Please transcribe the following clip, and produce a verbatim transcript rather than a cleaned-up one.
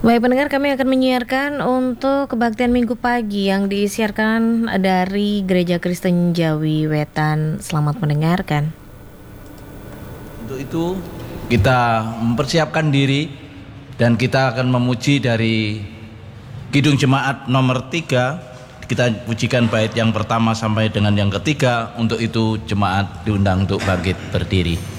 Baik pendengar, kami akan menyiarkan untuk kebaktian minggu pagi yang disiarkan dari Gereja Kristen Jawi Wetan. Selamat mendengarkan. Untuk itu kita mempersiapkan diri dan kita akan memuji dari Kidung Jemaat nomor tiga. Kita pujikan bait yang pertama sampai dengan yang ketiga. Untuk itu jemaat diundang untuk bangkit berdiri.